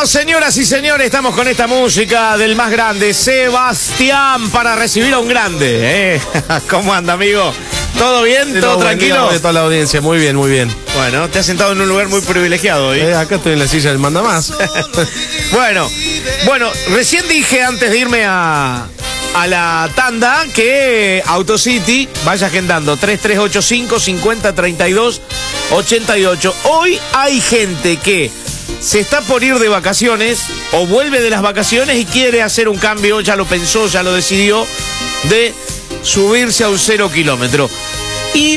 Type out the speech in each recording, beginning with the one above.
Bueno, señoras y señores, estamos con esta música del más grande, Sebastián, para recibir a un grande. ¿Cómo anda, amigo? ¿Todo bien? ¿Todo tranquilo? De toda la audiencia, muy bien, muy bien. Bueno, te has sentado en un lugar muy privilegiado hoy. Acá estoy en la silla del mandamás. Bueno, recién dije antes de irme a la tanda que Autocity vaya agendando 3385 5032 88. Hoy hay gente que se está por ir de vacaciones o vuelve de las vacaciones y quiere hacer un cambio, ya lo pensó, ya lo decidió, de subirse a un 0 kilómetro y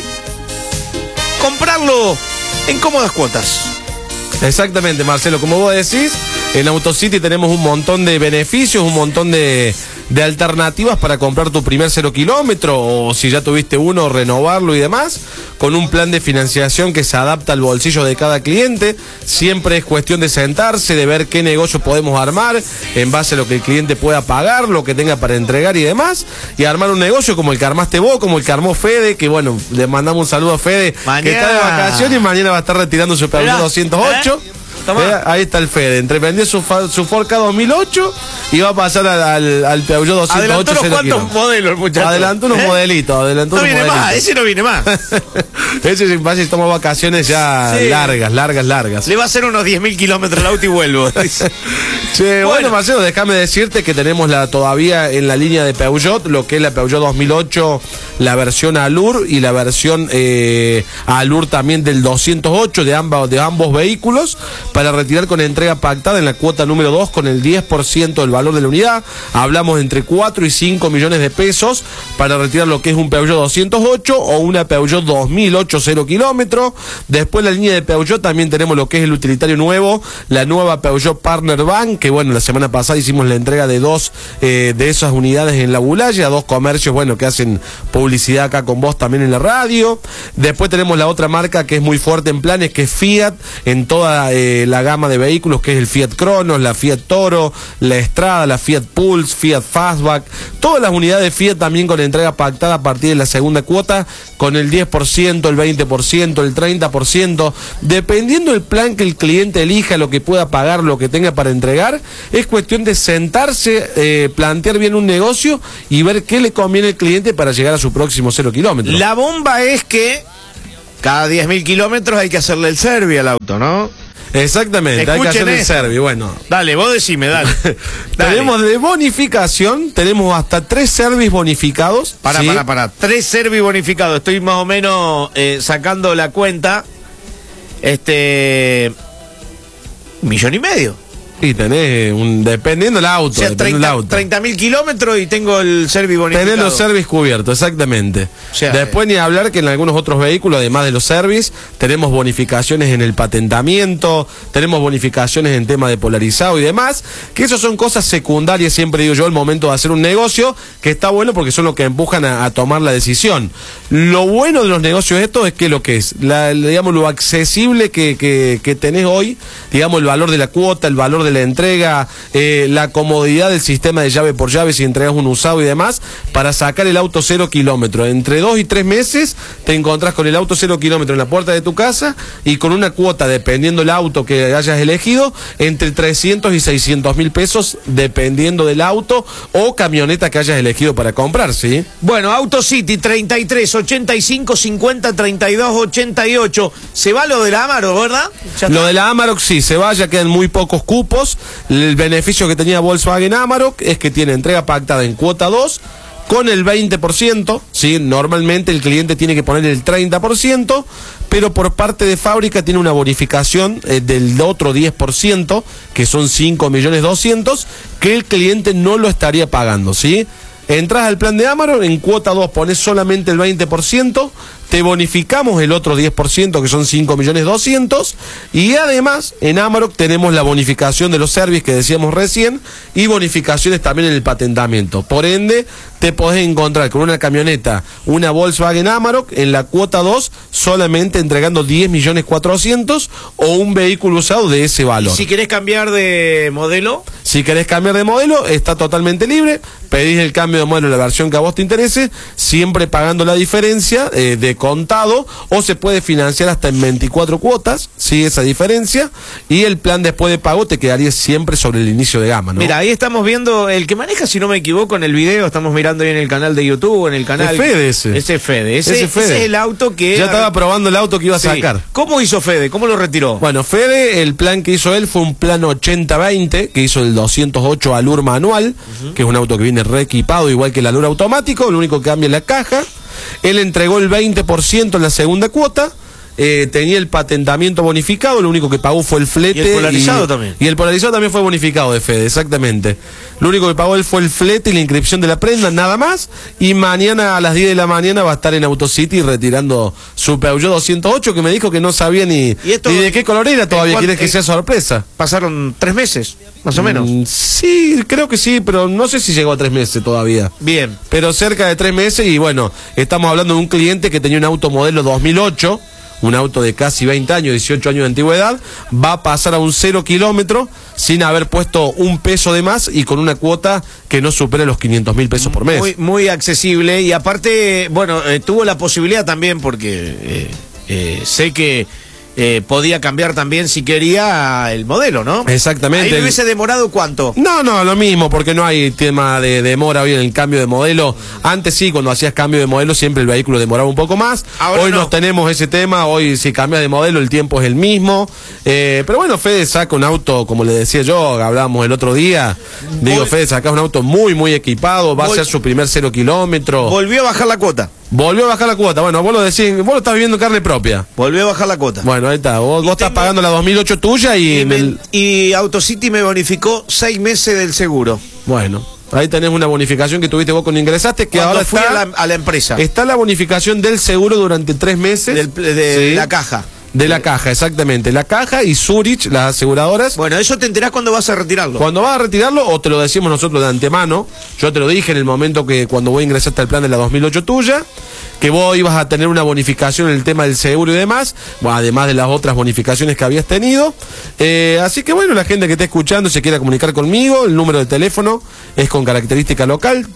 comprarlo en cómodas cuotas. Exactamente, Marcelo, como vos decís, en Autocity tenemos un montón de beneficios, un montón de alternativas para comprar tu primer 0 kilómetro, o si ya tuviste uno, renovarlo y demás, con un plan de financiación que se adapta al bolsillo de cada cliente. Siempre es cuestión de sentarse, de ver qué negocio podemos armar en base a lo que el cliente pueda pagar, lo que tenga para entregar y demás, y armar un negocio como el que armaste vos, como el que armó Fede, que bueno, le mandamos un saludo a Fede, que está de vacaciones y mañana va a estar retirando su Peugeot 208. Ahí está el Fede, entreprendió su Ford Ka 2008 y va a pasar al Peugeot 208. Adelantó unos cuantos modelos, muchachos. Adelantó unos modelitos, no viene más, ese no viene más. Ese sin pasa y toma vacaciones ya largas. Le va a hacer unos 10.000 kilómetros el auto y vuelvo. Che, bueno, Marcelo, déjame decirte que tenemos todavía en la línea de Peugeot, lo que es la Peugeot 2008, la versión Allure y la versión Allure también del 208 de ambos vehículos, para retirar con entrega pactada en la cuota número 2 con el 10% del valor de la unidad. Hablamos entre 4 y 5 millones de pesos para retirar lo que es un Peugeot 208 o una Peugeot 2008 0 kilómetro. Después la línea de Peugeot también tenemos lo que es el utilitario nuevo, la nueva Peugeot Partner Van, que bueno, la semana pasada hicimos la entrega de dos de esas unidades en la Bulaya, dos comercios, bueno, que hacen publicidad acá con vos también en la radio. Después tenemos la otra marca que es muy fuerte en planes, que es Fiat, en toda la gama de vehículos, que es el Fiat Cronos, la Fiat Toro, la Strada, la Fiat Pulse, Fiat Fastback, todas las unidades Fiat también con entrega pactada a partir de la segunda cuota, con el 10%, el 20%, el 30%, dependiendo del plan que el cliente elija, lo que pueda pagar, lo que tenga para entregar. Es cuestión de sentarse, plantear bien un negocio y ver qué le conviene al cliente para llegar a su próximo 0 kilómetro. La bomba es que cada 10.000 kilómetros hay que hacerle el servicio al auto, ¿no? Exactamente, escuchen, hay que hacer el servicio. Bueno, dale, vos decime, dale. Tenemos de bonificación, tenemos hasta 3 servicios bonificados. Para 3 servicios bonificados. Estoy más o menos sacando la cuenta. 1,5 millones. Y tenés dependiendo del auto. O sea, 30.000 kilómetros y tengo el service bonificado. Tenés los service cubiertos, exactamente. O sea, después ni hablar que en algunos otros vehículos, además de los service, tenemos bonificaciones en el patentamiento, tenemos bonificaciones en tema de polarizado y demás, que eso son cosas secundarias, siempre digo yo, al momento de hacer un negocio, que está bueno porque son los que empujan a tomar la decisión. Lo bueno de los negocios estos es que lo que es, digamos, lo accesible que tenés hoy, digamos, el valor de la cuota, el valor de la entrega, la comodidad del sistema de llave por llave si entregas un usado y demás, para sacar el auto 0 kilómetro. Entre 2 y 3 meses te encontrás con el auto 0 kilómetro en la puerta de tu casa y con una cuota, dependiendo del auto que hayas elegido, entre 300 y 600 mil pesos, dependiendo del auto o camioneta que hayas elegido para comprar, ¿sí? Bueno, Autocity 33 85 50 32 88. Se va lo de la Amarok, ¿verdad? Lo de la Amarok sí, se va, ya quedan muy pocos cupos. El beneficio que tenía Volkswagen Amarok es que tiene entrega pactada en cuota 2 con el 20%, ¿sí? Normalmente el cliente tiene que poner el 30%, pero por parte de fábrica tiene una bonificación del otro 10%, que son 5.200.000, que el cliente no lo estaría pagando, ¿sí? Entras al plan de Amarok, en cuota 2 pones solamente el 20%, te bonificamos el otro 10%, que son 5.200.000, y además en Amarok tenemos la bonificación de los servicios que decíamos recién, y bonificaciones también en el patentamiento. Por ende, te podés encontrar con una camioneta, una Volkswagen Amarok, en la cuota 2, solamente entregando 10.400.000 o un vehículo usado de ese valor. ¿Y si querés cambiar de modelo? Si querés cambiar de modelo, está totalmente libre. Pedís el cambio de modelo, la versión que a vos te interese, siempre pagando la diferencia de contado, o se puede financiar hasta en 24 cuotas, sí, esa diferencia, y el plan después de pago te quedaría siempre sobre el inicio de gama, ¿no? Mira, ahí estamos viendo, el que maneja, si no me equivoco, en el video, estamos mirando ahí en el canal de YouTube, en el canal... Es Fede ese. Ese es Fede. Ese es el auto que... Ya estaba probando el auto que iba a sacar. ¿Cómo hizo Fede? ¿Cómo lo retiró? Bueno, Fede, el plan que hizo él fue un plan 80-20, que hizo el 208 Allure manual, que es un auto que viene reequipado, igual que el Allure automático, lo único que cambia es la caja. Él entregó el 20% en la segunda cuota. Tenía el patentamiento bonificado, lo único que pagó fue el flete. Y el polarizado también. Y el polarizado también fue bonificado de Fede, exactamente. Lo único que pagó él fue el flete y la inscripción de la prenda, nada más. Y mañana a las 10 de la mañana va a estar en AutoCity retirando su Peugeot 208, que me dijo que no sabía ni de qué color era todavía. ¿Quieres que sea sorpresa? Pasaron 3 meses, más o menos. Sí, creo que sí, pero no sé si llegó a 3 meses todavía. Bien. Pero cerca de 3 meses, y bueno, estamos hablando de un cliente que tenía un auto modelo 2008, un auto de casi 20 años, 18 años de antigüedad, va a pasar a un 0 kilómetro sin haber puesto un peso de más y con una cuota que no supere los 500.000 pesos por mes. Muy accesible, y aparte, bueno, tuvo la posibilidad también, porque sé que podía cambiar también si quería el modelo, ¿no? Exactamente. ¿Ahí hubiese demorado cuánto? No, lo mismo, porque no hay tema de demora hoy en el cambio de modelo. Antes sí, cuando hacías cambio de modelo siempre el vehículo demoraba un poco más. Ahora hoy no. no tenemos ese tema, hoy si cambias de modelo el tiempo es el mismo. Pero bueno, Fede saca un auto, como le decía yo, hablábamos el otro día. Digo, Fede saca un auto muy equipado, va a ser su primer 0 kilómetro. Volvió a bajar la cuota. Volvió a bajar la cuota. Bueno, vos lo decís, vos lo estás viviendo en carne propia. Volvió a bajar la cuota. Bueno, ahí está. Vos estás pagando la 2008 tuya y AutoCity me bonificó 6 meses del seguro. Bueno, ahí tenés una bonificación que tuviste vos cuando ingresaste, que Cuando ahora fui está a la empresa. Está la bonificación del seguro durante 3 meses. De la caja. De la caja, exactamente. La caja y Zurich, las aseguradoras. Bueno, eso te enterás cuando vas a retirarlo. Cuando vas a retirarlo, o te lo decimos nosotros de antemano. Yo te lo dije en el momento que cuando vos ingresaste al plan de la 2008 tuya, que vos ibas a tener una bonificación en el tema del seguro y demás, bueno, además de las otras bonificaciones que habías tenido. Así que bueno, la gente que esté escuchando se quiera comunicar conmigo, el número de teléfono es con característica local,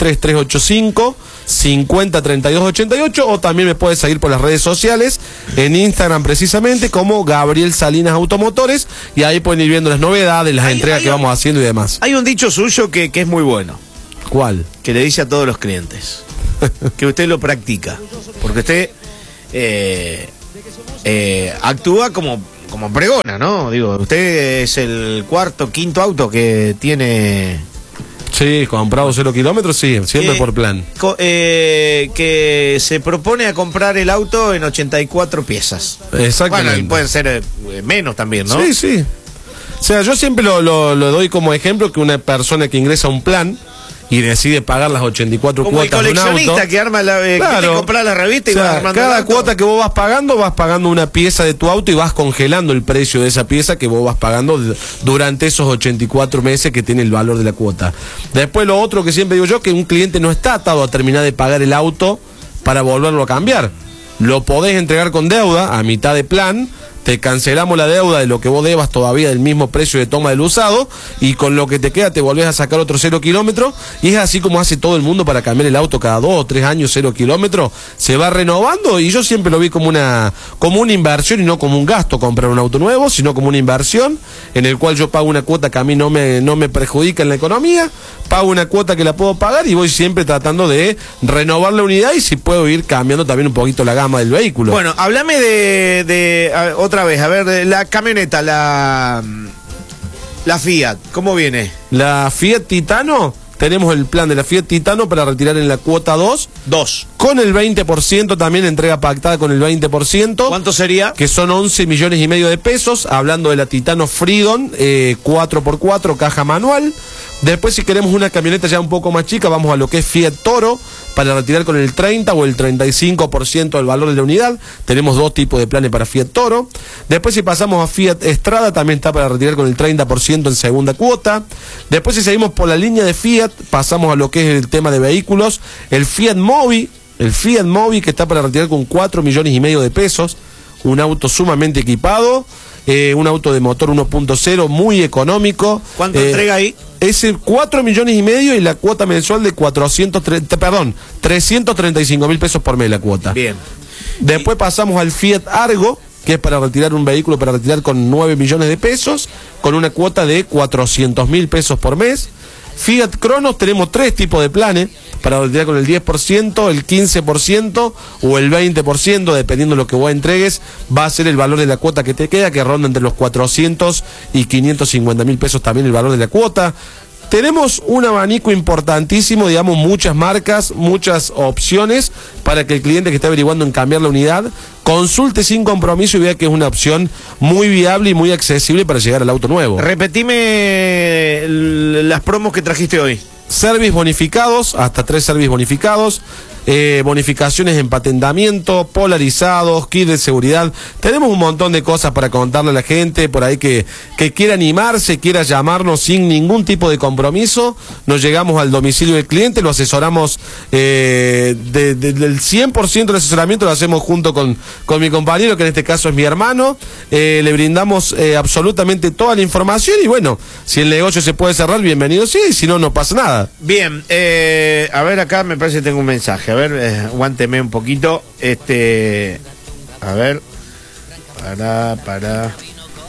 3385-503288, o también me puedes seguir por las redes sociales, en Instagram precisamente, como Gabriel Salinas Automotores, y ahí pueden ir viendo las novedades, las entregas que vamos haciendo y demás. Hay un dicho suyo que es muy bueno. ¿Cuál? Que le dice a todos los clientes que usted lo practica, porque usted actúa como pregona, ¿no? Digo, usted es el quinto auto que tiene. Sí, comprado 0 kilómetros, sí, siempre por plan. Que se propone a comprar el auto en 84 piezas. Exactamente. Bueno, y pueden ser menos también, ¿no? Sí. O sea, yo siempre lo doy como ejemplo, que una persona que ingresa a un plan y decide pagar las 84 como cuotas de un auto. Como el coleccionista que arma que te compra la revista y vas armando cada el auto. cuota que vos vas pagando una pieza de tu auto y vas congelando el precio de esa pieza que vos vas pagando durante esos 84 meses que tiene el valor de la cuota. Después lo otro que siempre digo yo, que un cliente no está atado a terminar de pagar el auto para volverlo a cambiar. Lo podés entregar con deuda a mitad de plan, te cancelamos la deuda de lo que vos debas todavía del mismo precio de toma del usado, y con lo que te queda te volvés a sacar otro 0 kilómetros, y es así como hace todo el mundo para cambiar el auto cada 2 o 3 años. 0 kilómetros, se va renovando, y yo siempre lo vi como una inversión y no como un gasto comprar un auto nuevo, sino como una inversión en el cual yo pago una cuota que a mí no me perjudica en la economía, pago una cuota que la puedo pagar y voy siempre tratando de renovar la unidad, y si puedo ir cambiando también un poquito la gama del vehículo. Bueno, háblame otra vez, a ver, la camioneta, la Fiat, ¿cómo viene? La Fiat Titano, tenemos el plan de la Fiat Titano para retirar en la cuota 2. con el 20%, también entrega pactada con el 20%. ¿Cuánto sería? Que son 11 millones y medio de pesos, hablando de la Titano Freedom, 4x4, caja manual. Después, si queremos una camioneta ya un poco más chica, vamos a lo que es Fiat Toro, para retirar con el 30 o el 35% del valor de la unidad. Tenemos dos tipos de planes para Fiat Toro. Después, si pasamos a Fiat Strada, también está para retirar con el 30% en segunda cuota. Después, si seguimos por la línea de Fiat, pasamos a lo que es el tema de vehículos, el Fiat Mobi, que está para retirar con 4 millones y medio de pesos, un auto sumamente equipado, un auto de motor 1.0 muy económico. ¿Cuánto entrega ahí? Es 4 millones y medio y la cuota mensual de 335 mil pesos por mes la cuota. Bien. Después pasamos al Fiat Argo, que es para retirar un vehículo, para retirar con 9 millones de pesos, con una cuota de 400 mil pesos por mes. Fiat Cronos, tenemos tres tipos de planes, para retirar con el 10%, el 15% o el 20%, dependiendo de lo que vos entregues, va a ser el valor de la cuota que te queda, que ronda entre los 400 y 550 mil pesos también el valor de la cuota. Tenemos un abanico importantísimo, digamos, muchas marcas, muchas opciones para que el cliente que está averiguando en cambiar la unidad consulte sin compromiso y vea que es una opción muy viable y muy accesible para llegar al auto nuevo. Repetime las promos que trajiste hoy. Service bonificados, hasta 3 service bonificados, bonificaciones en patentamiento, polarizados, kit de seguridad. Tenemos un montón de cosas para contarle a la gente por ahí que quiera animarse, quiera llamarnos sin ningún tipo de compromiso. Nos llegamos al domicilio del cliente, lo asesoramos del 100% del asesoramiento, lo hacemos junto con mi compañero, que en este caso es mi hermano. Le brindamos absolutamente toda la información y bueno, si el negocio se puede cerrar, bienvenido sí, y si no, no pasa nada. Bien, a ver, acá me parece que tengo un mensaje. A ver, aguánteme un poquito. A ver. Para.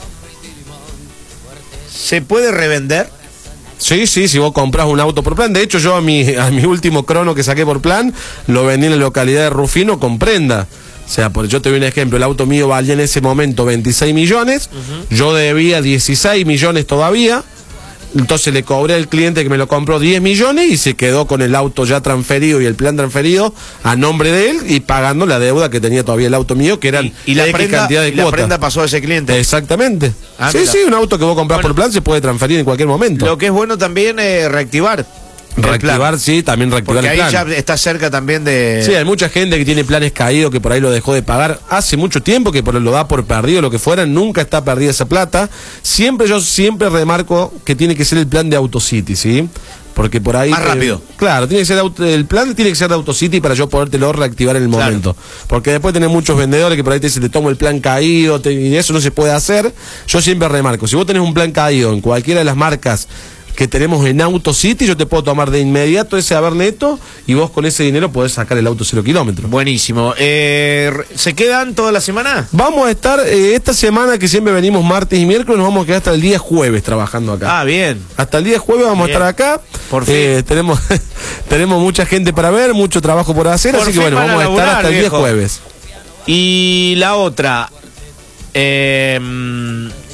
¿Se puede revender? Sí, si vos comprás un auto por plan. De hecho, yo a mi último Crono que saqué por plan, lo vendí en la localidad de Rufino con prenda. O sea, yo te doy un ejemplo, el auto mío valía en ese momento 26 millones, yo debía 16 millones todavía. Entonces le cobré al cliente que me lo compró 10 millones y se quedó con el auto ya transferido y el plan transferido a nombre de él y pagando la deuda que tenía todavía el auto mío, que eran y la prenda, cantidad de cuotas. La prenda pasó a ese cliente. Exactamente. Sí, mira. sí, un auto que vos comprás por plan se puede transferir en cualquier momento. Lo que es bueno también es reactivar. Reactivar, sí, también reactivar porque el plan. ahí ya está cerca también de... Sí, hay mucha gente que tiene planes caídos, que por ahí lo dejó de pagar hace mucho tiempo, que lo da por perdido, lo que fuera, nunca está perdida esa plata. Yo siempre remarco que tiene que ser el plan de AutoCity, ¿sí? Porque por ahí... Más rápido. Claro, tiene que ser el plan tiene que ser de AutoCity para yo podértelo reactivar en el momento. Porque después tenés muchos vendedores que por ahí te dicen, te tomo el plan caído, y eso no se puede hacer. Yo siempre remarco, si vos tenés un plan caído en cualquiera de las marcas que tenemos en AutoCity, yo te puedo tomar de inmediato ese haber neto y vos con ese dinero podés sacar el auto 0 kilómetros. Buenísimo. ¿Se quedan toda la semana? Vamos a estar esta semana, que siempre venimos martes y miércoles, nos vamos a quedar hasta el día jueves trabajando acá. Ah, bien. Hasta el día jueves vamos a estar acá. Por fin. Tenemos mucha gente para ver, mucho trabajo por hacer, así que bueno, vamos a estar hasta el día jueves. Y la otra...